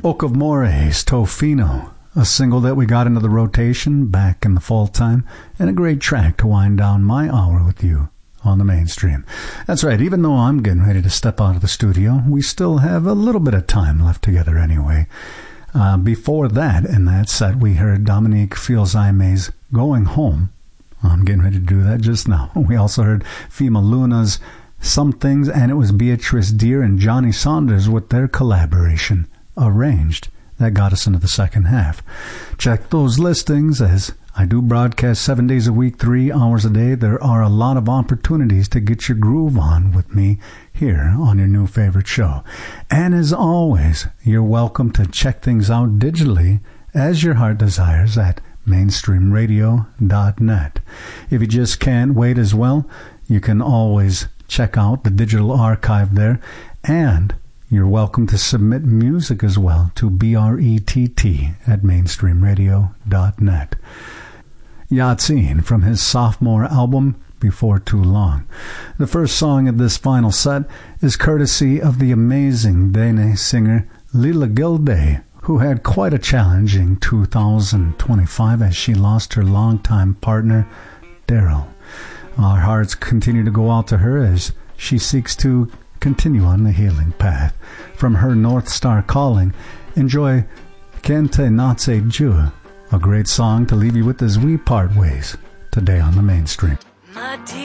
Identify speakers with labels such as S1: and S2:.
S1: Okamore's Tofino, a single that we got into the rotation back in the fall time, and a great track to wind down my hour with you on the mainstream. That's right, even though I'm getting ready to step out of the studio, we still have a little bit of time left together anyway. Before that, in that set, we heard Dominique Fils-Aimé's Going Home. I'm getting ready to do that just now. We also heard Fima Luna's Some Things, and it was Beatrice Deer and Johnny Saunders with their collaboration, Arranged. That got us into the second half. Check those listings, as I do broadcast 7 days a week, 3 hours a day. There are a lot of opportunities to get your groove on with me here on your new favorite show. And as always, you're welcome to check things out digitally as your heart desires at mainstreamradio.net. If you just can't wait as well, you can always check out the digital archive there, and you're welcome to submit music as well to BRETT at mainstreamradio.net. Yatsine from his sophomore album, Before Too Long. The first song of this final set is courtesy of the amazing Dene singer Lila Gilday, who had quite a challenging 2025 as she lost her longtime partner, Daryl. Our hearts continue to go out to her as she seeks to continue on the healing path. From her North Star Calling, enjoy Kente Natse Jua, a great song to leave you with as we part ways today on the mainstream.